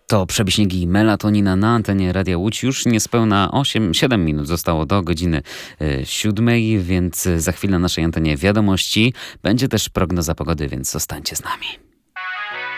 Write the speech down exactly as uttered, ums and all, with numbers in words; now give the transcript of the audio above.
To przebiśniegi Melatonina na antenie Radia Łódź. Już niespełna osiem siedem minut zostało do godziny y, siódmej, więc za chwilę na naszej antenie wiadomości. Będzie też prognoza pogody, więc zostańcie z nami.